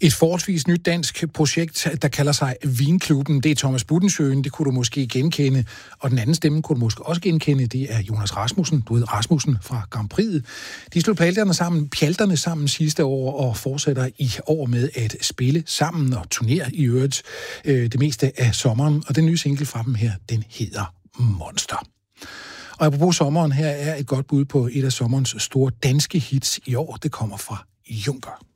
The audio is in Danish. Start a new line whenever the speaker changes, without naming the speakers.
Et forholdsvis nyt dansk projekt, der kalder sig Vinklubben. Det er Thomas Buttensøen, det kunne du måske genkende. Og den anden stemme kunne du måske også genkende, det er Jonas Rasmussen. Du ved Rasmussen fra Grand Prix. De slog pjalterne sammen sidste år og fortsætter i år med at spille sammen og turnere i øvrigt det meste af sommeren. Og den nye single fra dem her, den hedder Monster. Og apropos sommeren, her er et godt bud på et af sommerens store danske hits i år. Det kommer fra Juncker.